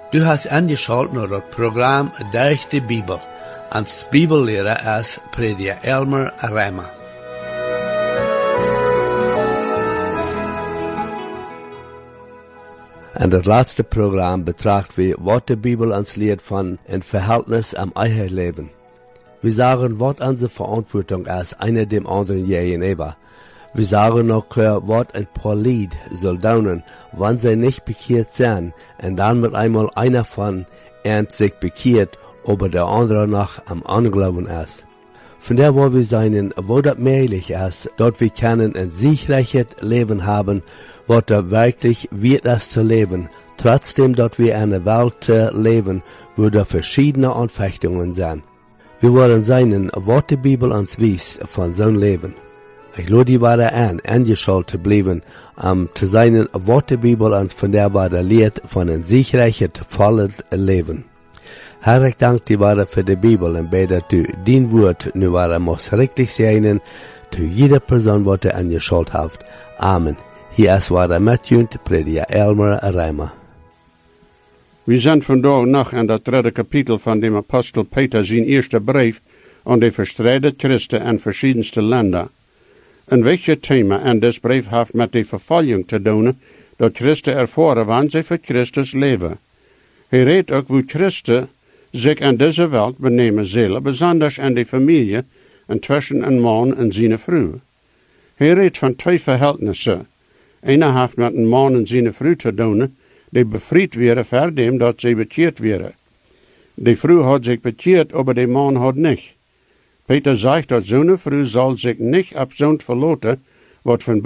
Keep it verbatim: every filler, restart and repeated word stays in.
Du hast angeschaut naar het programma Durch de Bibel. Als Bibellehrer is Prediger Elmer Reimer. In het laatste programma betrachten we wat de Bibel ons leert van een verhältnis am eigen leven. We sagen, wat onze verantwoording is, einer dem anderen gegenüber. Wir sagen noch, wat ein paar Lied soll daunen, wann sie nicht bekehrt sind, und dann mit einmal einer von ihnen sich bekehrt, aber der andere noch am Anglauben ist. Von der wo wir sein, wo das möglich ist, dort wir können ein sicherliches Leben haben, wo da wirklich wird es zu leben, trotzdem dort wir in einer Welt leben, wo da verschiedene Anfechtungen sind. Wir wollen sein, was die Bibel uns wies von so einem Leben. Ich lade die weiter an, angeschaut zu bleiben, um zu sein, was die Bibel uns von der weiter lehrt, von einem sicherlichen, vollen Leben. Herr, ich danke dir weiter für die Bibel und bete, dass du dein Wort nu weiter muss richtig sein, zu jeder Person, die du angeschaut hast. Amen. Hier ist weiter Matthew, Prediger Elmer Reimer. Wir sind vandaag nog in dat derde kapitel van dem Apostel Peter zijn eerste brief aan de verstreide Christen in verschiedenste landen. Een wichtig thema in dit brief heeft met de vervolging te doen, dat Christen ervaren wanneer zij voor Christus leven. Hij redt ook hoe Christen zich in deze wereld benemen zullen, besonders in de familie en tussen een man en zijn vrouw. Hij redt van twee verhältnissen. Einer heeft met een man en zijn vrouw te doen, die bevrijd werden voor dem dat zij bekeerd werden. De vrouw had zich bekeerd, aber de man had niet. Peter zegt dat zo'n vrouw zal zich niet op zo'n verlaten, wat van